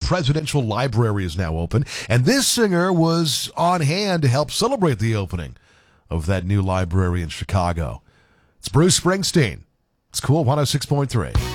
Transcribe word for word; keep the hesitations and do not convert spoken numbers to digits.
Presidential Library is now open, and this singer was on hand to help celebrate the opening of that new library in Chicago. It's Bruce Springsteen. It's Cool one oh six point three.